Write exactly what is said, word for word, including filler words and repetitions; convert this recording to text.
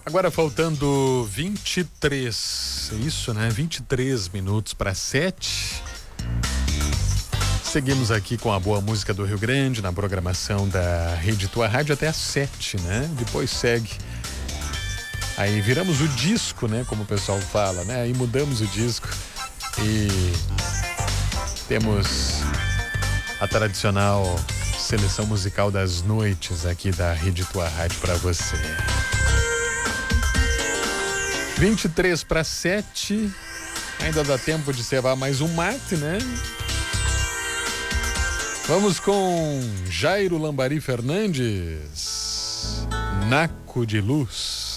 Agora faltando vinte e três, é isso, né? vinte e três minutos para sete. Seguimos aqui com a boa música do Rio Grande na programação da Rede Tua Rádio até às sete, né? Depois segue. Aí viramos o disco, né? Como o pessoal fala, né? Aí mudamos o disco e temos a tradicional seleção musical das noites aqui da Rede Tua Rádio para você. vinte e três para sete, ainda dá tempo de cevar mais um mate, né? Vamos com Jairo Lambari Fernandes, Naco de Luz.